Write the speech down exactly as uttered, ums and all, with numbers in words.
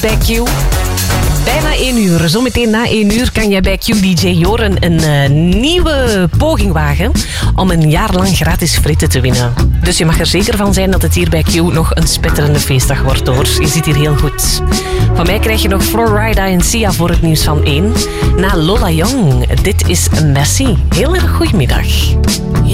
bij Q. Bijna één uur. Zometeen na één uur kan jij bij Q D J Joren een uh, nieuwe poging wagen om een jaar lang gratis fritten te winnen. Dus je mag er zeker van zijn dat het hier bij Q nog een spetterende feestdag wordt, hoor. Je zit hier heel goed. Van mij krijg je nog Florida en Sia voor het nieuws van één. Na Lola Young. Dit is Messi. Heel erg goedemiddag.